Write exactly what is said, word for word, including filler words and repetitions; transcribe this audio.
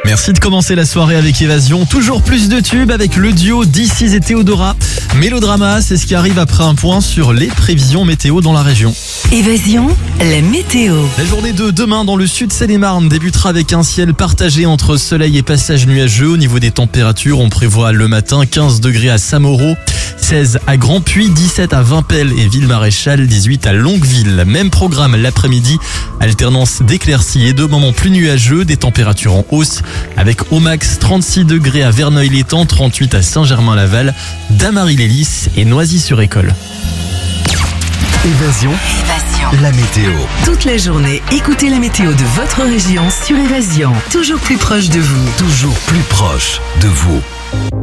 Merci de commencer la soirée avec Évasion. Toujours plus de tubes avec le duo D six et Théodora. Mélodrama, c'est ce qui arrive après un point sur les prévisions météo dans la région. Évasion, la météo. La journée de demain dans le sud Seine-et-Marne débutera avec un ciel partagé entre soleil et passage nuageux. Au niveau des températures, on prévoit le matin quinze degrés à Saint-Mauro, seize à Grand-Puy, dix-sept à Vimpel et Ville-Maréchal, dix-huit à Longueville. Même programme l'après-midi, alternance d'éclaircies et de moments plus nuageux, des températures en hausse avec au max trente-six degrés à Verneuil-l'Étang, trente-huit à Saint-Germain-Laval, Damary-les-Lys et Noisy-sur-École. Évasion, Évasion. la météo. Toute la journée, écoutez la météo de votre région sur Évasion. Toujours plus proche de vous. Toujours plus proche de vous.